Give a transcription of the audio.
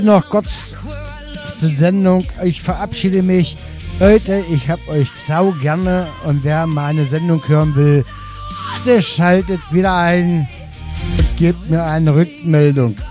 noch kurz zur Sendung. Ich verabschiede mich. Leute, ich hab euch sau gerne und wer meine Sendung hören will, der schaltet wieder ein und gebt mir eine Rückmeldung.